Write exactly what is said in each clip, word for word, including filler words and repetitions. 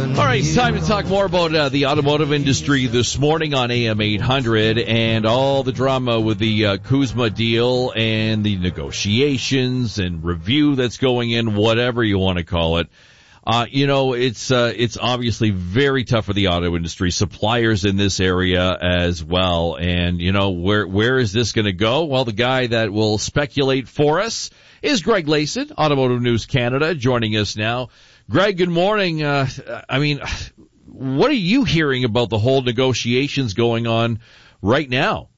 All right, it's time to talk more about uh, the automotive industry this morning on A M eight hundred and all the drama with the uh, Kuzma deal and the negotiations and review that's going in, whatever you want to call it. Uh, you know, it's uh, it's obviously very tough for the auto industry, suppliers in this area as well. And, you know, where where is this going to go? Well, the guy that will speculate for us is Greg Layson, Automotive News Canada, joining us now. Greg, good morning. Uh, I mean, what are you hearing about the whole negotiations going on right now?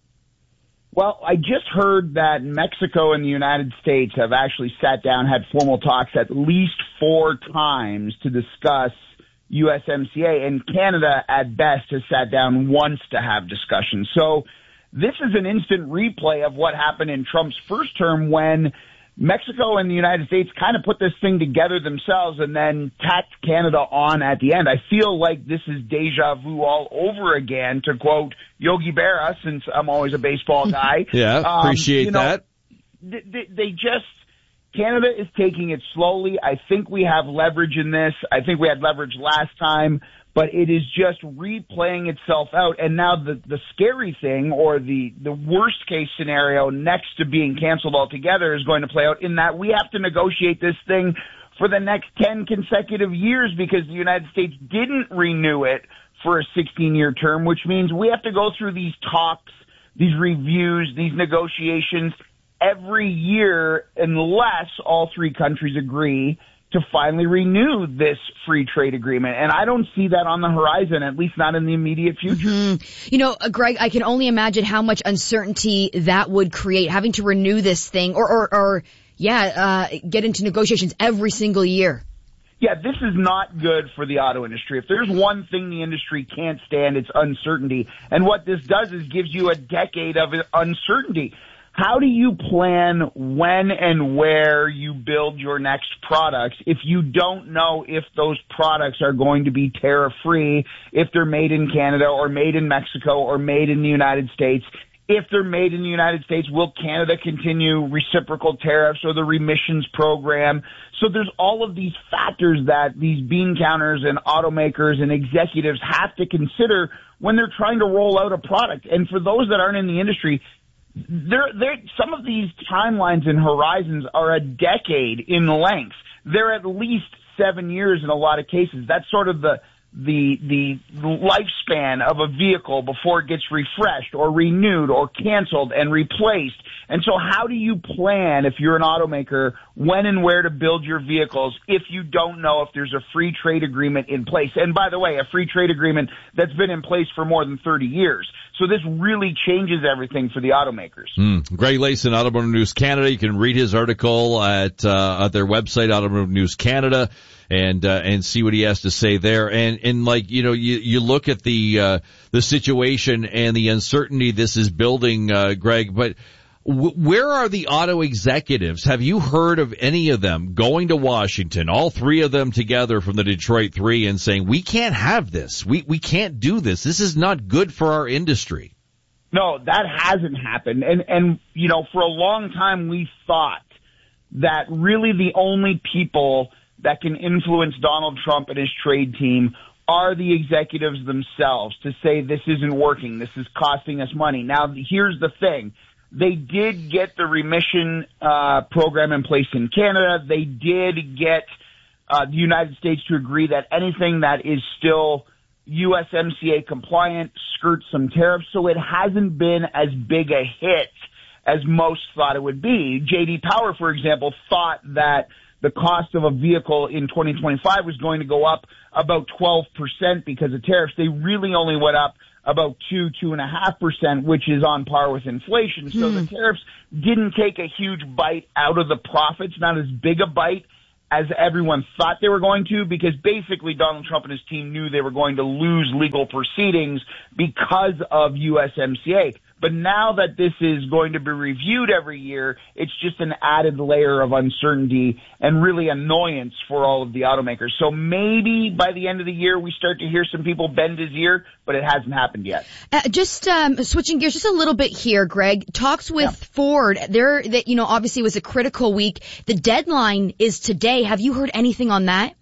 Well, I just heard that Mexico and the United States have actually sat down, had formal talks at least four times to discuss U S M C A, and Canada at best has sat down once to have discussions. So this is an instant replay of what happened in Trump's first term when Mexico and the United States kind of put this thing together themselves and then tacked Canada on at the end. I feel like this is deja vu all over again, to quote Yogi Berra, since I'm always a baseball guy. yeah, appreciate um, you know, that. They, they just, Canada is taking it slowly. I think we have leverage in this. I think we had leverage last time. But it is just replaying itself out. And now the, the scary thing, or the, the worst case scenario next to being canceled altogether, is going to play out in that we have to negotiate this thing for the next ten consecutive years because the United States didn't renew it for a sixteen-year term, which means we have to go through these talks, these reviews, these negotiations every year unless all three countries agree to finally renew this free trade agreement. And I don't see that on the horizon, at least not in the immediate future. Mm-hmm. You know, uh, Greg, I can only imagine how much uncertainty that would create, having to renew this thing or, or, or yeah, uh, get into negotiations every single year. Yeah, this is not good for the auto industry. If there's one thing the industry can't stand, it's uncertainty. And what this does is gives you a decade of uncertainty. How do you plan when and where you build your next products if you don't know if those products are going to be tariff-free, if they're made in Canada or made in Mexico or made in the United States? If they're made in the United States, will Canada continue reciprocal tariffs or the remissions program? So there's all of these factors that these bean counters and automakers and executives have to consider when they're trying to roll out a product. And for those that aren't in the industry, There, there, some of these timelines and horizons are a decade in length. They're at least seven years in a lot of cases. That's sort of the, the, the lifespan of a vehicle before it gets refreshed or renewed or canceled and replaced. And so how do you plan, if you're an automaker, when and where to build your vehicles if you don't know if there's a free trade agreement in place? And by the way, a free trade agreement that's been in place for more than thirty years. So this really changes everything for the automakers. Mm. Greg Layson, Automotive News Canada. You can read his article at uh, at their website, Automotive News Canada, and uh, and see what he has to say there. And and like you know, you you look at the uh, the situation and the uncertainty this is building, uh, Greg. But w- where are the auto executives? Have you heard of any of them going to Washington, all three of them together from the Detroit Three, and saying, we can't have this. We we can't do this. This is not good for our industry. No, that hasn't happened. And, and you know, for a long time we thought that really the only people that can influence Donald Trump and his trade team are the executives themselves to say this isn't working, this is costing us money. Now, here's the thing. They did get the remission uh program in place in Canada. They did get uh the United States to agree that anything that is still U S M C A compliant skirts some tariffs. So it hasn't been as big a hit as most thought it would be. J D Power, for example, thought that the cost of a vehicle in twenty twenty-five was going to go up about twelve percent because of tariffs. They really only went up about two, two and a half percent, which is on par with inflation. So Hmm. the tariffs didn't take a huge bite out of the profits, not as big a bite as everyone thought they were going to, because basically Donald Trump and his team knew they were going to lose legal proceedings because of U S M C A. But now that this is going to be reviewed every year, it's just an added layer of uncertainty and really annoyance for all of the automakers. So maybe by the end of the year we start to hear some people bend his ear, but it hasn't happened yet. Uh, just um, switching gears just a little bit here, Greg. Talks with Yeah. Ford. There, that you know, obviously was a critical week. The deadline is today. Have you heard anything on that?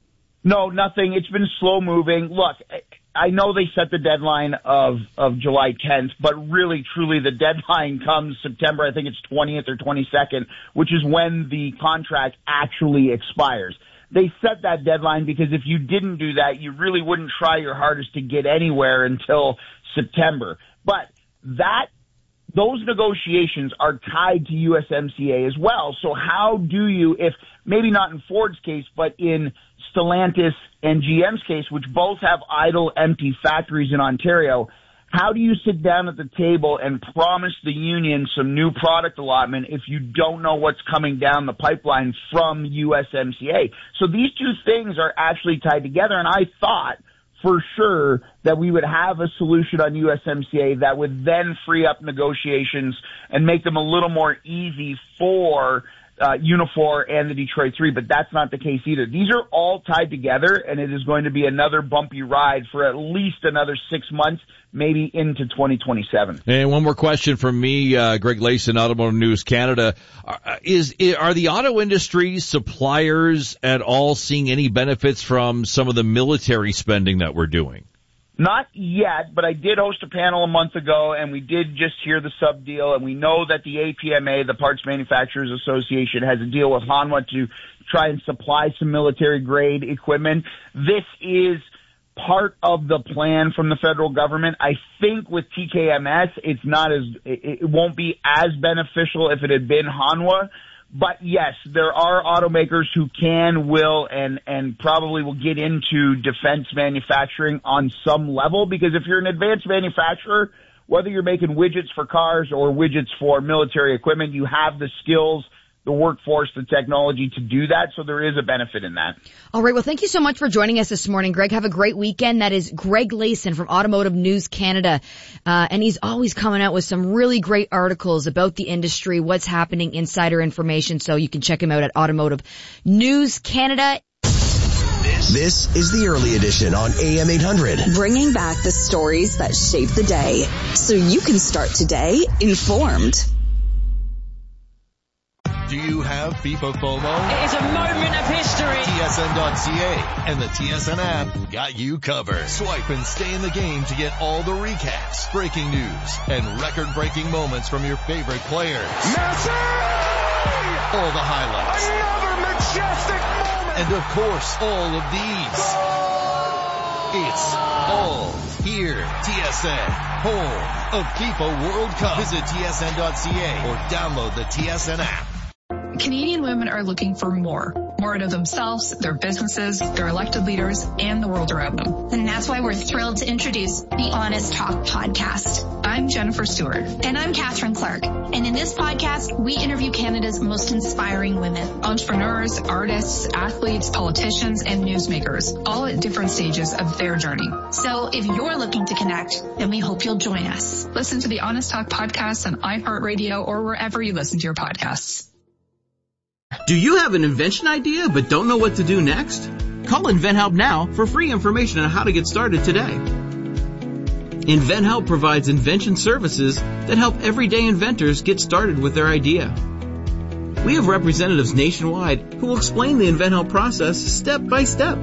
No, nothing. It's been slow moving. Look, I know they set the deadline of, of July tenth, but really, truly, the deadline comes September, I think it's twentieth or twenty-second, which is when the contract actually expires. They set that deadline because if you didn't do that, you really wouldn't try your hardest to get anywhere until September. But that, those negotiations are tied to U S M C A as well. So how do you, if maybe not in Ford's case, but in Stellantis and G M's case, which both have idle, empty factories in Ontario, how do you sit down at the table and promise the union some new product allotment if you don't know what's coming down the pipeline from U S M C A? So these two things are actually tied together, and I thought for sure that we would have a solution on U S M C A that would then free up negotiations and make them a little more easy for Uh, Unifor and the Detroit Three, but that's not the case either. These are all tied together, and it is going to be another bumpy ride for at least another six months, maybe into twenty twenty-seven. And one more question from me, uh, Greg Layson, Automotive News Canada. Uh, is, are the auto industry suppliers at all seeing any benefits from some of the military spending that we're doing? Not yet, but I did host a panel a month ago, and we did just hear the sub deal, and we know that the A P M A, the Parts Manufacturers Association, has a deal with Hanwha to try and supply some military-grade equipment. This is part of the plan from the federal government. I think with T K M S, it's not as, it won't be as beneficial if it had been Hanwha. But yes, there are automakers who can, will, and, and probably will get into defense manufacturing on some level, because if you're an advanced manufacturer, whether you're making widgets for cars or widgets for military equipment, you have the skills, the workforce, the technology to do that, so there is a benefit in that. All right, well, thank you so much for joining us this morning, Greg. Have a great weekend. That is Greg Layson from Automotive News Canada, uh, and he's always coming out with some really great articles about the industry, what's happening, insider information, so you can check him out at Automotive News Canada. This is the early edition on A M eight hundred. Bringing back the stories that shape the day, so you can start today informed. Do you have FIFA FOMO? It is a moment of history. T S N dot C A and the T S N app got you covered. Swipe and stay in the game to get all the recaps, breaking news, and record-breaking moments from your favorite players. Messi! All the highlights. Another majestic moment! And of course, all of these. Goal! It's all here. T S N, home of FIFA World Cup. Visit T S N dot C A or download the T S N app. Canadian women are looking for more. More out of themselves, their businesses, their elected leaders, and the world around them. And that's why we're thrilled to introduce the Honest Talk podcast. I'm Jennifer Stewart. And I'm Catherine Clark. And in this podcast, we interview Canada's most inspiring women. Entrepreneurs, artists, athletes, politicians, and newsmakers, all at different stages of their journey. So if you're looking to connect, then we hope you'll join us. Listen to the Honest Talk podcast on iHeartRadio or wherever you listen to your podcasts. Do you have an invention idea but don't know what to do next? Call InventHelp now for free information on how to get started today. InventHelp provides invention services that help everyday inventors get started with their idea. We have representatives nationwide who will explain the InventHelp process step by step.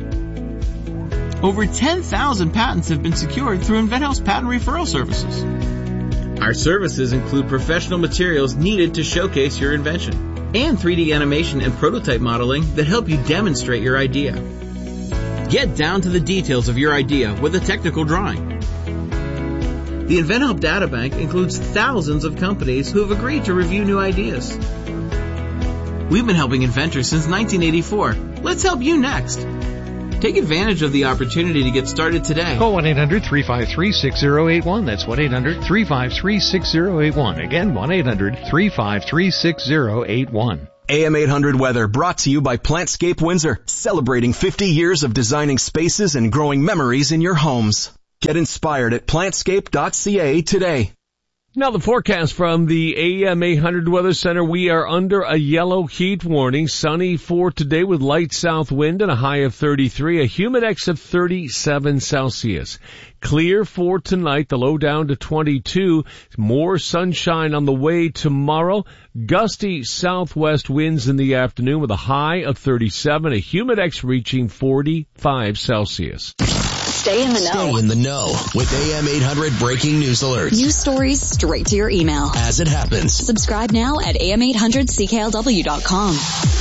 Over ten thousand patents have been secured through InventHelp's patent referral services. Our services include professional materials needed to showcase your invention, and three D animation and prototype modeling that help you demonstrate your idea. Get down to the details of your idea with a technical drawing. The InventHelp Databank includes thousands of companies who have agreed to review new ideas. We've been helping inventors since nineteen eighty-four. Let's help you next. Take advantage of the opportunity to get started today. Call one eight hundred three five three six zero eight one. That's one eight hundred three five three six zero eight one. Again, one eight hundred three five three six zero eight one. A M eight hundred weather brought to you by Plantscape Windsor, celebrating fifty years of designing spaces and growing memories in your homes. Get inspired at plantscape dot C A today. Now the forecast from the A M eight hundred Weather Center. We are under a yellow heat warning. Sunny for today with light south wind and a high of thirty-three. A humidex of thirty-seven Celsius. Clear for tonight. The low down to twenty-two. More sunshine on the way tomorrow. Gusty southwest winds in the afternoon with a high of thirty-seven. A humidex reaching forty-five Celsius. Stay in the know. Stay in the know with A M eight hundred breaking news alerts. News stories straight to your email. As it happens. Subscribe now at A M eight hundred C K L W dot com.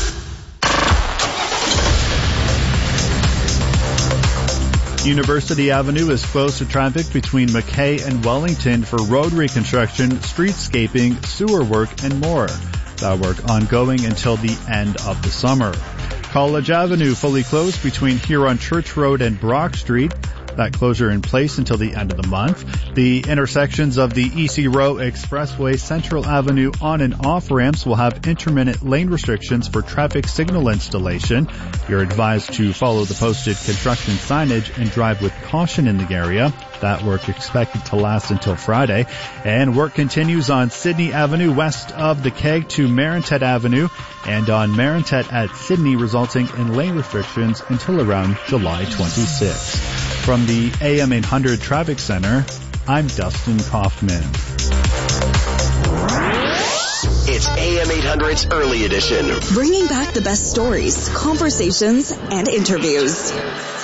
University Avenue is closed to traffic between McKay and Wellington for road reconstruction, streetscaping, sewer work, and more. That work ongoing until the end of the summer. College Avenue fully closed between Huron Church Road and Brock Street. That closure in place until the end of the month. The intersections of the E C Row Expressway, Central Avenue on and off ramps will have intermittent lane restrictions for traffic signal installation. You're advised to follow the posted construction signage and drive with caution in the area. That work expected to last until Friday. And work continues on Sydney Avenue west of the Keg to Marintet Avenue and on Marintet at Sydney, resulting in lane restrictions until around July twenty-sixth. From the A M eight hundred Traffic Center, I'm Dustin Kaufman. It's A M eight hundred's Early Edition. Bringing back the best stories, conversations, and interviews.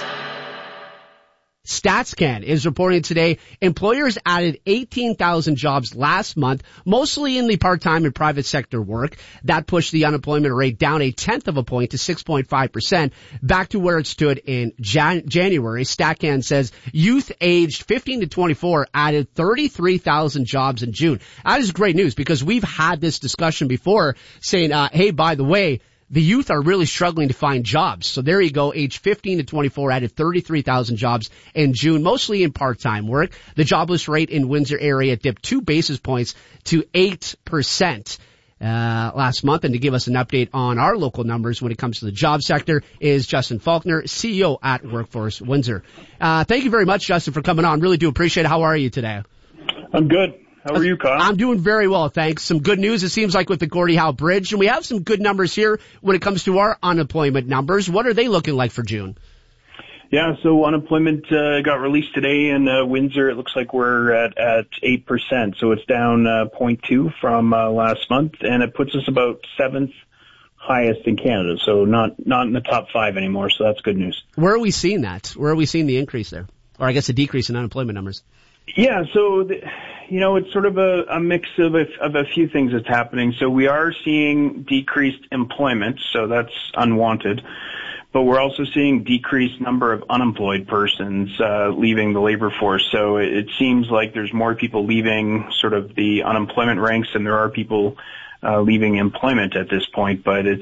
StatsCan is reporting today employers added eighteen thousand jobs last month, mostly in the part-time and private sector work. That pushed the unemployment rate down a tenth of a point to six point five percent, back to where it stood in Jan- January. StatCan says youth aged fifteen to twenty-four added thirty-three thousand jobs in June. That is great news because we've had this discussion before saying, uh, hey, by the way, the youth are really struggling to find jobs. So there you go. Age fifteen to twenty-four added thirty-three thousand jobs in June, mostly in part-time work. The jobless rate in Windsor area dipped two basis points to eight percent. Uh, last month. And to give us an update on our local numbers when it comes to the job sector is Justin Faulkner, C E O at Workforce Windsor. Uh, thank you very much, Justin, for coming on. Really do appreciate it. How are you today? I'm good. How are you, Kyle? I'm doing very well, thanks. Some good news, it seems like, with the Gordie Howe Bridge. And we have some good numbers here when it comes to our unemployment numbers. What are they looking like for June? Yeah, so unemployment uh, got released today in uh, Windsor. It looks like we're at, at eight percent. So it's down uh, zero point two from uh, last month. And it puts us about seventh highest in Canada. So not, not in the top five anymore. So that's good news. Where are we seeing that? Where are we seeing the increase there? Or I guess a decrease in unemployment numbers? Yeah, so, the, you know, it's sort of a, a mix of a, of a few things that's happening. So we are seeing decreased employment, so that's unwanted. But we're also seeing decreased number of unemployed persons uh, leaving the labor force. So it, it seems like there's more people leaving sort of the unemployment ranks than there are people uh, leaving employment at this point. But it's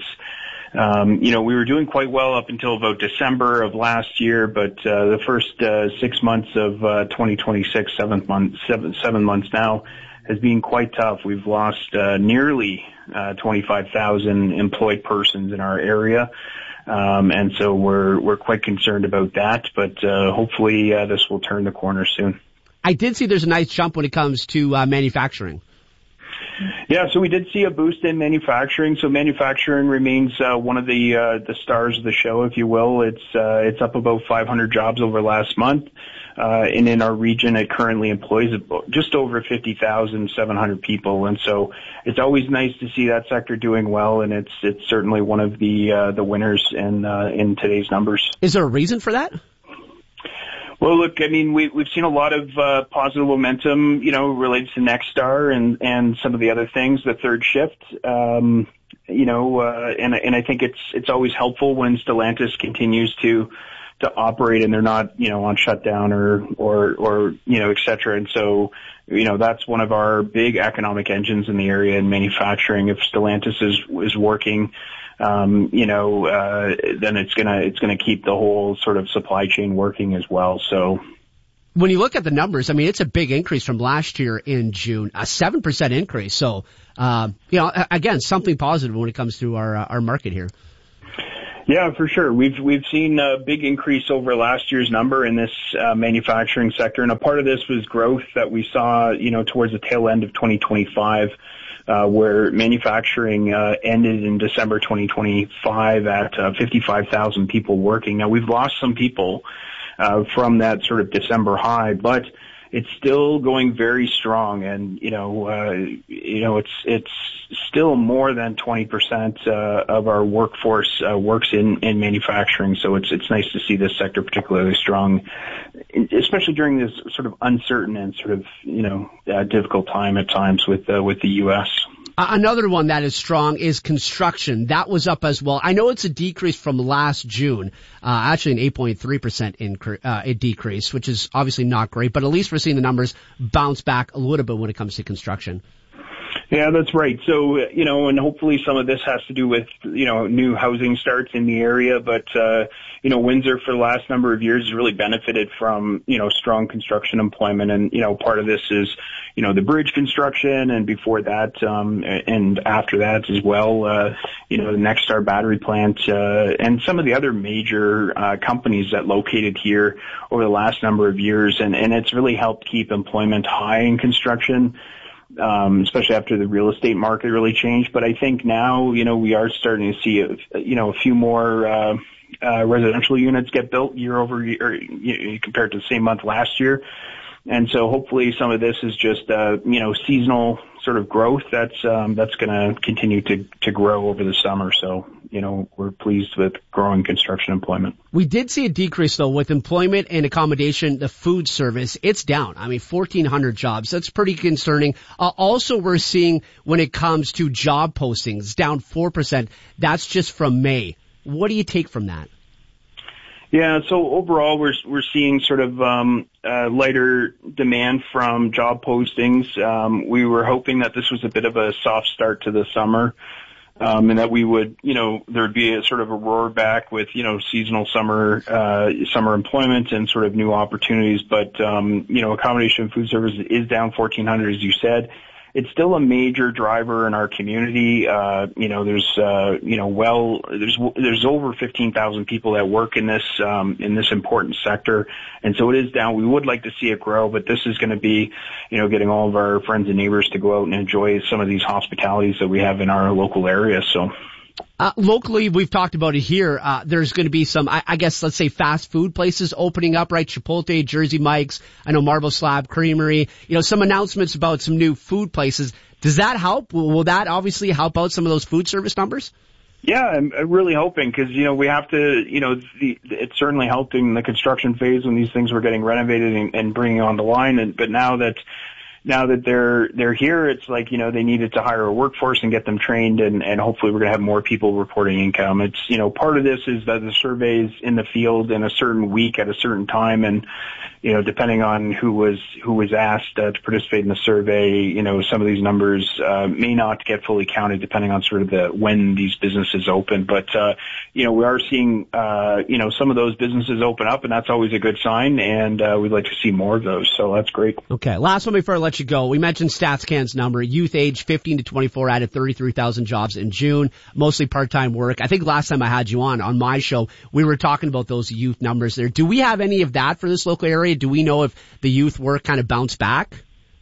Um, you know, we were doing quite well up until about December of last year, but uh, the first uh, six months of uh, twenty twenty-six, seven months, seven, seven months now, has been quite tough. We've lost uh, nearly uh, twenty-five thousand employed persons in our area, um, and so we're we're quite concerned about that. But uh, hopefully, uh, this will turn the corner soon. I did see there's a nice jump when it comes to uh, manufacturing. Yeah, so we did see a boost in manufacturing. So manufacturing remains uh, one of the uh, the stars of the show, if you will. It's uh, it's up about five hundred jobs over last month, uh, and in our region, it currently employs just over fifty thousand seven hundred people. And so it's always nice to see that sector doing well, and it's it's certainly one of the uh, the winners in uh, in today's numbers. Is there a reason for that? Well, look, I mean, we, we've seen a lot of uh, positive momentum, you know, related to Nexstar and, and some of the other things, the third shift, um, you know, uh, and, and I think it's it's always helpful when Stellantis continues to to operate and they're not, you know, on shutdown or, or, or you know, et cetera. And so, you know, that's one of our big economic engines in the area in manufacturing. If Stellantis is is working, Um, you know, uh, then it's gonna, it's gonna keep the whole sort of supply chain working as well. So. When you look at the numbers, I mean, it's a big increase from last year in June, a seven percent increase. So, uh, you know, again, something positive when it comes to our, uh, our market here. Yeah, for sure. We've we've seen a big increase over last year's number in this uh, manufacturing sector, and a part of this was growth that we saw, you know, towards the tail end of twenty twenty-five, uh, where manufacturing uh, ended in December twenty twenty-five at uh, fifty-five thousand people working. Now we've lost some people uh, from that sort of December high, but it's still going very strong, and you know, uh, you know, it's it's still more than twenty percent uh, of our workforce uh, works in, in manufacturing. So it's it's nice to see this sector particularly strong, especially during this sort of uncertain and sort of you know uh, difficult time at times with uh, with the U S. Another one that is strong is construction. That was up as well. I know it's a decrease from last June, uh, actually an eight point three percent incre- uh, a decrease, which is obviously not great, but at least we're seeing the numbers bounce back a little bit when it comes to construction. Yeah, that's right. So, you know, and hopefully some of this has to do with, you know, new housing starts in the area. But, uh, you know, Windsor for the last number of years has really benefited from, you know, strong construction employment. And, you know, part of this is, you know, the bridge construction, and before that, um, and after that as well, uh, you know, the Nexstar battery plant, uh, and some of the other major, uh, companies that located here over the last number of years. And, and it's really helped keep employment high in construction. Um, especially after the real estate market really changed. But I think now, you know, we are starting to see, a, you know, a few more, uh, uh, residential units get built year over year, you know, compared to the same month last year. And so hopefully some of this is just, uh, you know, seasonal sort of growth that's, um, that's going to continue to, to grow over the summer. So, you know, we're pleased with growing construction employment. We did see a decrease though with employment and accommodation, the food service. It's down. I mean, fourteen hundred jobs. That's pretty concerning. Uh, also, we're seeing when it comes to job postings down four percent. That's just from May. What do you take from that? Yeah, so overall we're we're seeing sort of um uh, lighter demand from job postings. Um we were hoping that this was a bit of a soft start to the summer, um and that we would, you know, there'd be a sort of a roar back with, you know, seasonal summer uh summer employment and sort of new opportunities, but um you know, accommodation food service is down fourteen hundred, as you said. It's still a major driver in our community. Uh, you know, there's, uh, you know, well, there's, there's over fifteen thousand people that work in this, um, in this important sector. And so it is down. We would like to see it grow, but this is going to be, you know, getting all of our friends and neighbors to go out and enjoy some of these hospitalities that we have in our local area. So. Uh, locally, we've talked about it here. Uh, there's going to be some, I, I guess, let's say fast food places opening up, right? Chipotle, Jersey Mike's, I know Marble Slab Creamery, you know, some announcements about some new food places. Does that help? Will, will that obviously help out some of those food service numbers? Yeah, I'm really hoping, because, you know, we have to, you know, the, it certainly helped in the construction phase when these things were getting renovated and, and bringing on the line. And, but now that, Now that they're they're here, it's like, you know, they needed to hire a workforce and get them trained, and, and hopefully we're going to have more people reporting income. It's, you know, part of this is that the survey's in the field in a certain week at a certain time, and, you know, depending on who was who was asked uh, to participate in the survey, you know, some of these numbers uh, may not get fully counted depending on sort of the when these businesses open. But uh, you know, we are seeing uh, you know, some of those businesses open up, and that's always a good sign. And uh, we'd like to see more of those. So that's great. Okay, last one before I let you go. We mentioned StatsCan's number. Youth age fifteen to twenty-four added thirty-three thousand jobs in June, mostly part-time work. I think last time I had you on, on my show, we were talking about those youth numbers there. Do we have any of that for this local area? Do we know if the youth work kind of bounced back?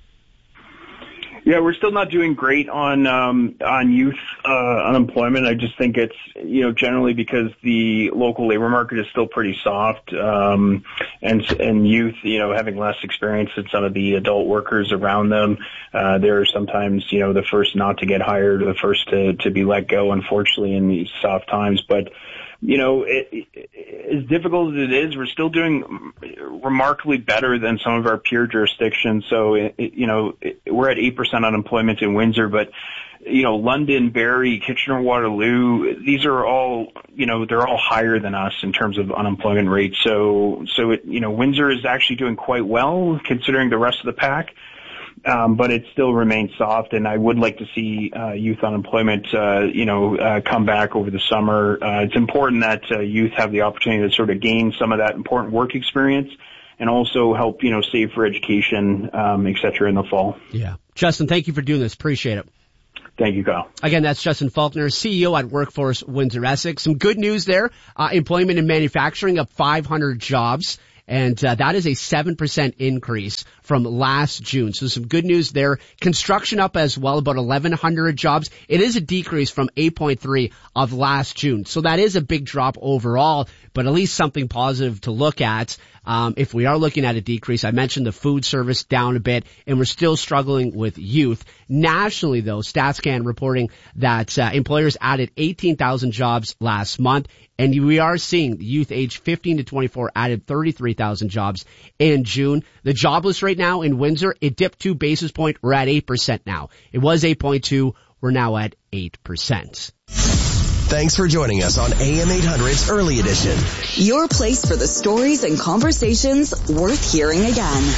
Yeah, we're still not doing great on um, on youth uh, unemployment. I just think it's, you know, generally because the local labor market is still pretty soft, um, and and youth, you know, having less experience than some of the adult workers around them, uh, they're sometimes, you know, the first not to get hired or the first to to be let go, unfortunately, in these soft times. But you know, it, it, as difficult as it is, we're still doing remarkably better than some of our peer jurisdictions. So, it, it, you know, it, we're at eight percent unemployment in Windsor, but, you know, London, Barrie, Kitchener-Waterloo, these are all, you know, they're all higher than us in terms of unemployment rate. So, so it, you know, Windsor is actually doing quite well considering the rest of the pack. Um, but it still remains soft, and I would like to see uh, youth unemployment, uh, you know, uh, come back over the summer. Uh, it's important that uh, youth have the opportunity to sort of gain some of that important work experience, and also help, you know, save for education, um, et cetera, in the fall. Yeah, Justin, thank you for doing this. Appreciate it. Thank you, Kyle. Again, that's Justin Faulkner, C E O at Workforce Windsor Essex. Some good news there. Uh, employment in manufacturing up five hundred jobs. And uh, that is a seven percent increase from last June. So some good news there. Construction up as well, about eleven hundred jobs. It is a decrease from eight point three of last June. So that is a big drop overall, but at least something positive to look at. Um, if we are looking at a decrease, I mentioned the food service down a bit, and we're still struggling with youth. Nationally, though, StatsCan reporting that uh, employers added eighteen thousand jobs last month, and we are seeing the youth age fifteen to twenty-four added thirty-three thousand jobs in June. The jobless rate now in Windsor, it dipped two basis points. We're at eight percent now. It was eight point two. We're now at eight percent. Thanks for joining us on A M eight hundred's Early Edition. Your place for the stories and conversations worth hearing again.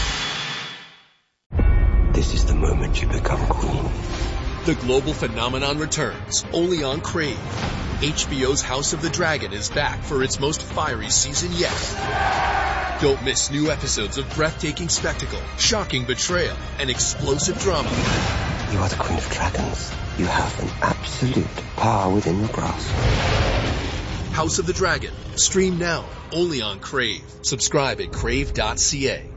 This is the moment you become queen. The global phenomenon returns, only on Crave. H B O's House of the Dragon is back for its most fiery season yet. Don't miss new episodes of breathtaking spectacle, shocking betrayal, and explosive drama. You are the Queen of Dragons. You have an absolute power within your grasp. House of the Dragon. Stream now, only on Crave. Subscribe at crave dot c a.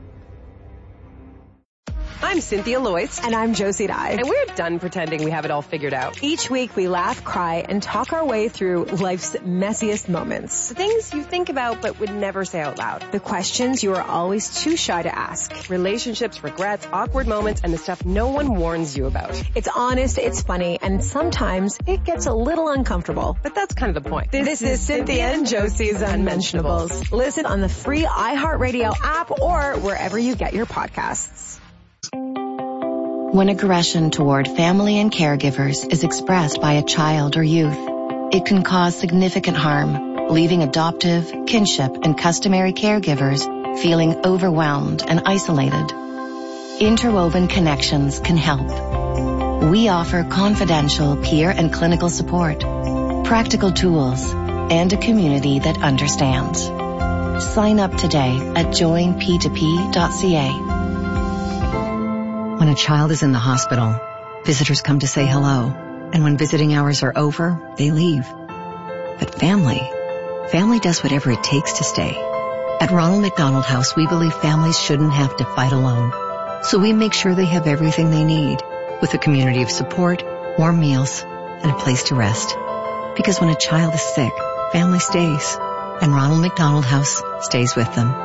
I'm Cynthia Loyce. And I'm Josie Dye. And we're done pretending we have it all figured out. Each week we laugh, cry, and talk our way through life's messiest moments. The things you think about but would never say out loud. The questions you are always too shy to ask. Relationships, regrets, awkward moments, and the stuff no one warns you about. It's honest, it's funny, and sometimes it gets a little uncomfortable. But that's kind of the point. This, this is Cynthia and Josie's Unmentionables. Listen on the free iHeartRadio app or wherever you get your podcasts. When aggression toward family and caregivers is expressed by a child or youth, it can cause significant harm, leaving adoptive, kinship, and customary caregivers feeling overwhelmed and isolated. Interwoven Connections can help. We offer confidential peer and clinical support, practical tools, and a community that understands. Sign up today at join p two p dot c a. When a child is in the hospital, visitors come to say hello, and when visiting hours are over, they leave. But family, family does whatever it takes to stay. At Ronald McDonald House, we believe families shouldn't have to fight alone. So we make sure they have everything they need, with a community of support, warm meals, and a place to rest. Because when a child is sick, family stays, and Ronald McDonald House stays with them.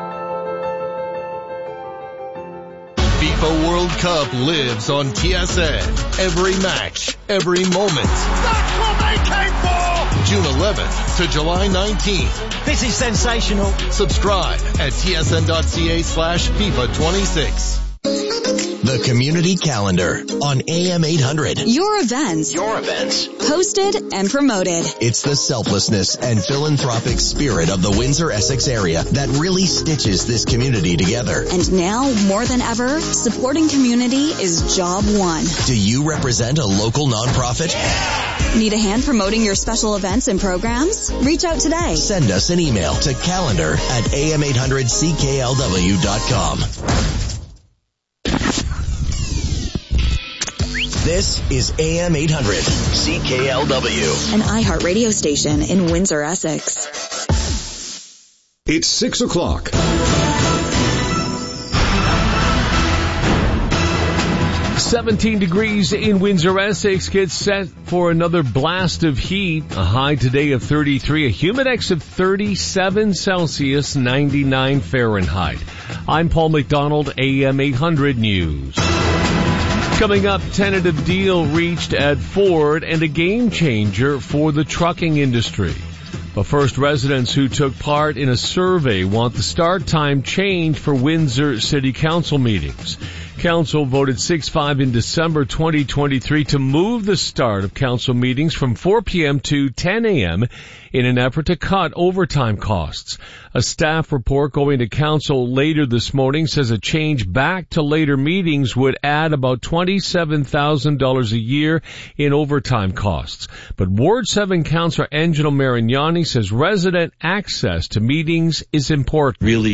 FIFA World Cup lives on T S N. Every match, every moment. That's what they came for! June eleventh to July nineteenth. This is sensational. Subscribe at t s n dot c a slash FIFA twenty-six. The Community Calendar on A M eight hundred. Your events. Your events. Hosted and promoted. It's the selflessness and philanthropic spirit of the Windsor-Essex area that really stitches this community together. And now, more than ever, supporting community is job one. Do you represent a local nonprofit? Yeah! Need a hand promoting your special events and programs? Reach out today. Send us an email to calendar at a m eight hundred c k l w dot com. This is A M eight hundred C K L W, an iHeart radio station in Windsor, Essex. It's six o'clock. seventeen degrees in Windsor, Essex. Gets set for another blast of heat. A high today of thirty-three, a humidex of thirty-seven Celsius, ninety-nine Fahrenheit. I'm Paul McDonald, A M eight hundred News. Coming up, tentative deal reached at Ford and a game changer for the trucking industry. But first, residents who took part in a survey want the start time changed for Windsor City Council meetings. Council voted six five in December twenty twenty-three to move the start of council meetings from four p.m. to ten a.m. in an effort to cut overtime costs. A staff report going to council later this morning says a change back to later meetings would add about twenty-seven thousand dollars a year in overtime costs. But Ward seven Councillor Angelo Marignani says resident access to meetings is important. Really,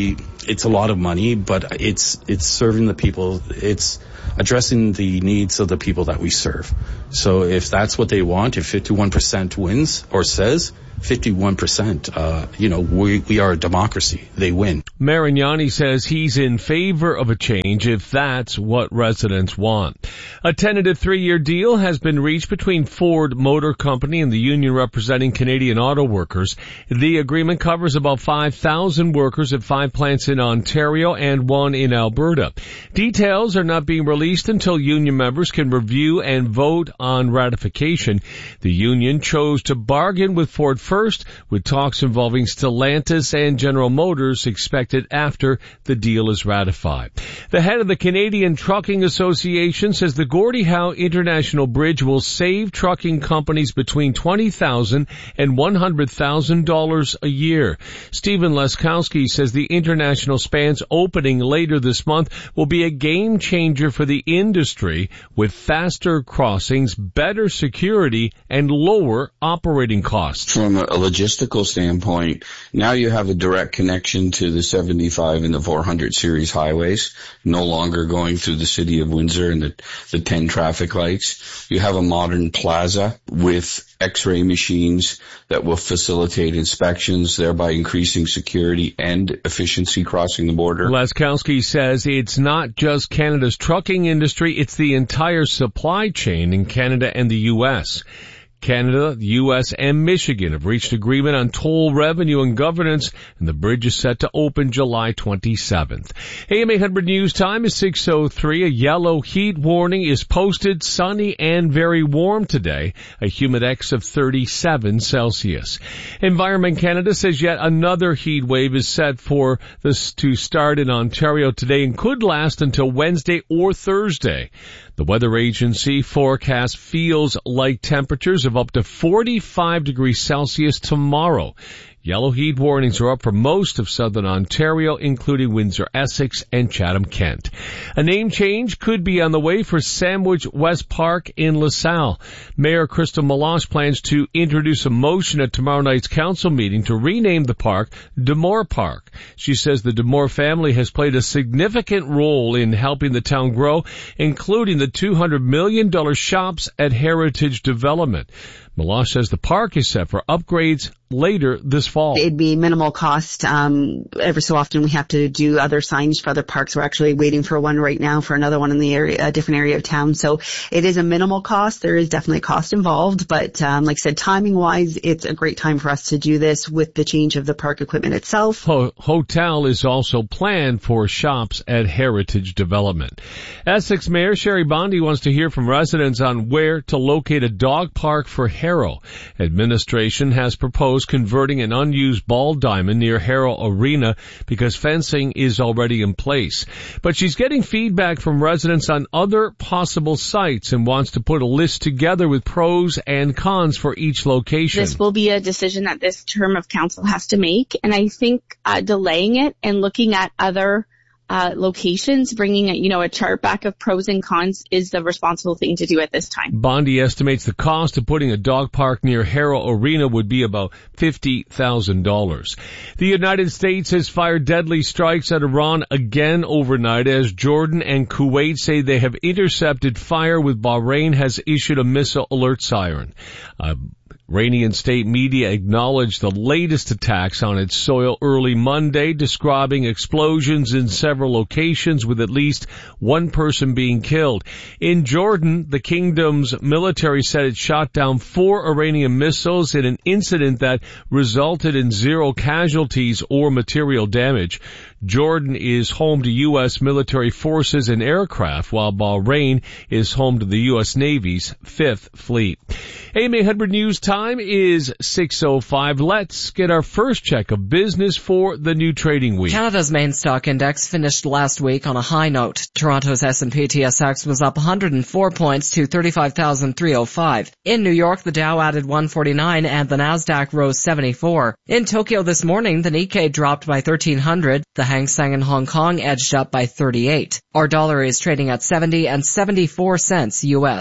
it's a lot of money, but it's it's serving the people. It's addressing the needs of the people that we serve. So if that's what they want, if fifty-one percent wins or says fifty-one percent, uh, you know, we, we are a democracy. They win. Marignani says he's in favor of a change if that's what residents want. A tentative three-year deal has been reached between Ford Motor Company and the union representing Canadian auto workers. The agreement covers about five thousand workers at five plants in Ontario and one in Alberta. Details are not being released until union members can review and vote on ratification. The union chose to bargain with Ford first, with talks involving Stellantis and General Motors expected after the deal is ratified. The head of the Canadian Trucking Association says the Gordie Howe International Bridge will save trucking companies between twenty thousand dollars and one hundred thousand dollars a year. Stephen Leskowski says the international span's opening later this month will be a game changer for the industry with faster crossings, better security, and lower operating costs. From a logistical standpoint, now you have a direct connection to the seventy-five and the four hundred series highways, no longer going through the city of Windsor and the, the ten traffic lights. You have a modern plaza with X-ray machines that will facilitate inspections, thereby increasing security and efficiency crossing the border. Leskowski says it's not just Canada's trucking industry, it's the entire supply chain in Canada and the U S Canada, the U S, and Michigan have reached agreement on toll revenue and governance, and the bridge is set to open July twenty-seventh. A M eight hundred News Time is six oh three. A yellow heat warning is posted. Sunny and very warm today. A humidex of thirty-seven Celsius. Environment Canada says yet another heat wave is set for this to start in Ontario today and could last until Wednesday or Thursday. The weather agency forecast feels like temperatures of up to forty-five degrees Celsius tomorrow. Yellow heat warnings are up for most of southern Ontario, including Windsor-Essex and Chatham-Kent. A name change could be on the way for Sandwich West Park in LaSalle. Mayor Crystal Meloche plans to introduce a motion at tomorrow night's council meeting to rename the park D'Amour Park. She says the D'Amour family has played a significant role in helping the town grow, including the two hundred million dollars shops at Heritage Development. Meloche says the park is set for upgrades later this fall. It'd be minimal cost. Um, every so often we have to do other signage for other parks. We're actually waiting for one right now for another one in the area, a different area of town. So it is a minimal cost. There is definitely a cost involved, but um, like I said, timing wise, it's a great time for us to do this with the change of the park equipment itself. Ho- hotel is also planned for shops at Heritage Development. Essex Mayor Sherry Bondi wants to hear from residents on where to locate a dog park for Harrow. Administration has proposed converting an unused ball diamond near Harrow Arena because fencing is already in place. But she's getting feedback from residents on other possible sites and wants to put a list together with pros and cons for each location. This will be a decision that this term of council has to make, and I think uh, delaying it and looking at other Uh, locations, bringing a, you know, a chart back of pros and cons is the responsible thing to do at this time. Bondi estimates the cost of putting a dog park near Harrow Arena would be about fifty thousand dollars. The United States has fired deadly strikes at Iran again overnight as Jordan and Kuwait say they have intercepted fire, with Bahrain has issued a missile alert siren. Uh, Iranian state media acknowledged the latest attacks on its soil early Monday, describing explosions in several locations with at least one person being killed. In Jordan, the kingdom's military said it shot down four Iranian missiles in an incident that resulted in zero casualties or material damage. Jordan is home to U S military forces and aircraft, while Bahrain is home to the U S Navy's Fifth Fleet. A M eight hundred News Time is six oh five. Let's get our first check of business for the new trading week. Canada's main stock index finished last week on a high note. Toronto's S and P T S X was up one hundred four points to thirty-five thousand three hundred five. In New York, the Dow added one forty-nine and the Nasdaq rose seventy-four. In Tokyo this morning, the Nikkei dropped by thirteen hundred. The Hang Seng in Hong Kong edged up by thirty-eight. Our dollar is trading at seventy and seventy-four cents U S.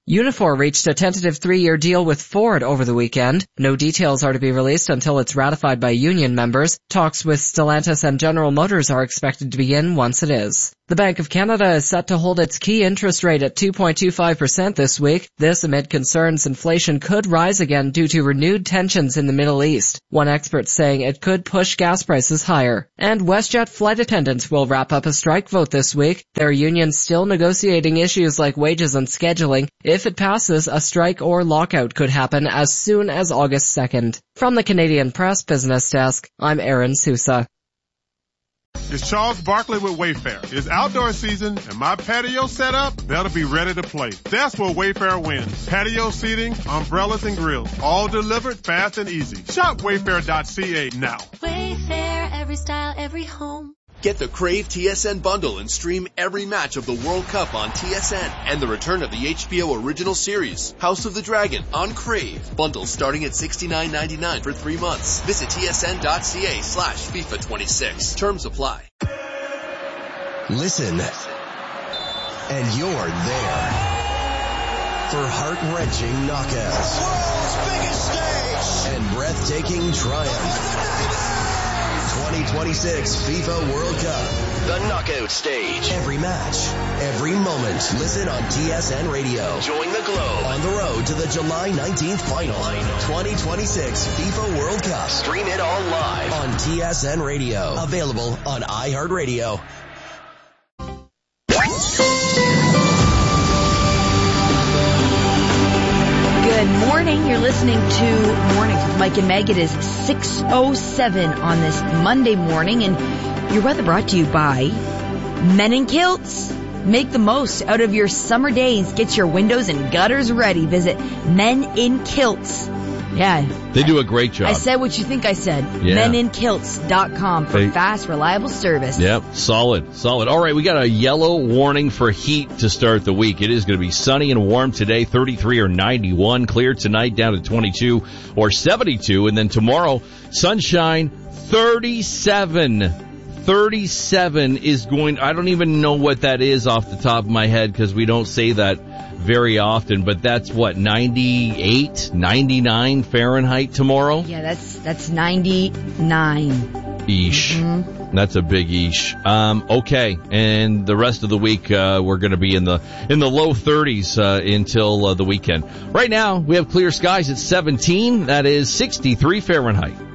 Unifor reached a tentative three-year deal with Ford over the weekend. No details are to be released until it's ratified by union members. Talks with Stellantis and General Motors are expected to begin once it is. The Bank of Canada is set to hold its key interest rate at two point two five percent this week. This amid concerns inflation could rise again due to renewed tensions in the Middle East. One expert saying it could push gas prices higher. And WestJet flight attendants will wrap up a strike vote this week. Their union still negotiating issues like wages and scheduling. If it passes, a strike or lockout could happen as soon as August second. From the Canadian Press Business Desk, I'm Aaron Sousa. It's Charles Barkley with Wayfair. It's outdoor season and my patio set up, that'll be ready to play. That's where Wayfair wins. Patio seating, umbrellas and grills, all delivered fast and easy. Shop wayfair dot c a now. Wayfair, every style, every home. Get the Crave T S N bundle and stream every match of the World Cup on T S N and the return of the H B O original series, House of the Dragon, on Crave. Bundles starting at sixty-nine ninety-nine for three months. Visit tsn.ca slash FIFA twenty-six. Terms apply. Listen, and you're there for heart-wrenching knockouts. World's biggest stage and breathtaking triumph. twenty twenty-six FIFA World Cup. The knockout stage. Every match, every moment. Listen on T S N Radio. Join the globe on the road to the July nineteenth final. twenty twenty-six FIFA World Cup. Stream it all live on T S N Radio. Available on iHeartRadio. Good morning. You're listening to Mornings with Mike and Meg. It is six oh seven on this Monday morning, and your weather brought to you by Men in Kilts. Make the most out of your summer days. Get your windows and gutters ready. Visit Men in Kilts. Yeah. They do a great job. I said what you think I said. Yeah. men in kilts dot com for they, fast, reliable service. Yep. Solid. Solid. All right. We got a yellow warning for heat to start the week. It is going to be sunny and warm today, thirty-three or ninety-one. Clear tonight down to twenty-two or seventy-two. And then tomorrow, sunshine, thirty-seven. thirty-seven is going, I don't even know what that is off the top of my head because we don't say that very often, but that's what, ninety-eight, ninety-nine Fahrenheit tomorrow? Yeah, that's that's ninety-nine. Eesh. Mm-hmm. That's a big eesh. Um, okay, and the rest of the week uh, we're going to be in the in the low thirties uh, until uh, the weekend. Right now we have clear skies at seventeen. That is sixty-three Fahrenheit.